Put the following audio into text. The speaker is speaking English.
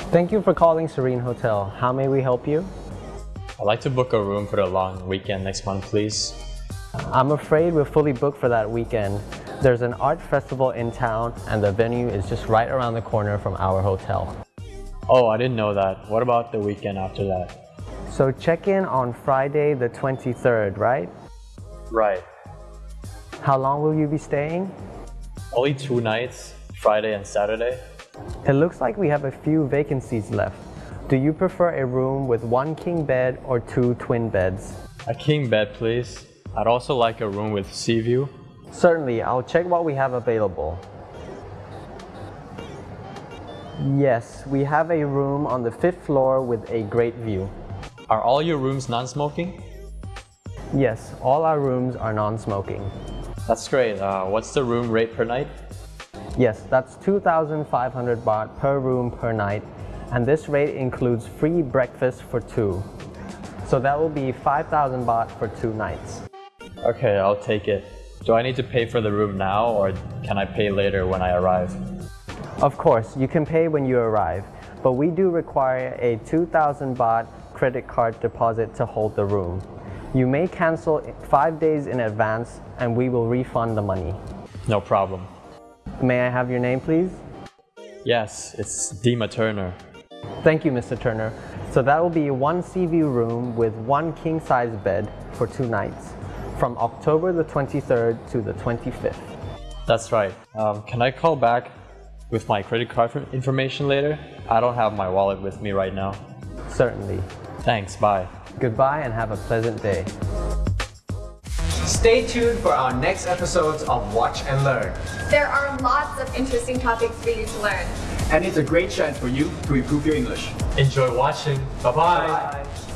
Thank you for calling Serene Hotel. How may we help you? I'd like to book a room for the long weekend next month, please. I'm afraid we're fully booked for that weekend. There's an art festival in town and the venue is just right around the corner from our hotel. Oh, I didn't know that. What about the weekend after that? So check in on Friday the 23rd, right? Right. How long will you be staying? Only 2 nights, Friday and Saturday. It looks like we have a few vacancies left. Do you prefer a room with 1 king bed or 2 twin beds? A king bed, please. I'd also like a room with sea view. Certainly, I'll check what we have available. Yes, we have a room on the 5th floor with a great view. Are all your rooms non-smoking? Yes, all our rooms are non-smoking. That's great. What's the room rate per night? Yes, that's 2,500 baht per room per night, and this rate includes free breakfast for 2. So that will be 5,000 baht for 2 nights. Okay, I'll take it. Do I need to pay for the room now, or can I pay later when I arrive? Of course, you can pay when you arrive, but we do require a 2,000 baht credit card deposit to hold the room. You may cancel 5 days in advance and we will refund the money. No problem. May I have your name, please? Yes, it's Dima Turner. Thank you, Mr. Turner. So that will be 1 sea view room with 1 king-size bed for 2 nights, from October the 23rd to the 25th. That's right. Can I call back with my credit card information later? I don't have my wallet with me right now. Certainly. Thanks, bye. Goodbye and have a pleasant day. Stay tuned for our next episodes of Watch and Learn. There are lots of interesting topics for you to learn. And it's a great chance for you to improve your English. Enjoy watching. Bye-bye. Bye.